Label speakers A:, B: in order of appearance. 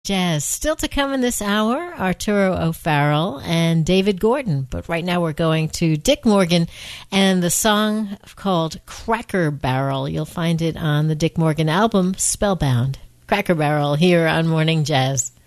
A: Jazz. Still to come in this hour, Arturo O'Farrell and David Gordon. But right now we're going to Dick Morgan and the song called Cracker Barrel. You'll find it on the Dick Morgan album, Spellbound. Cracker Barrel here on Morning Jazz.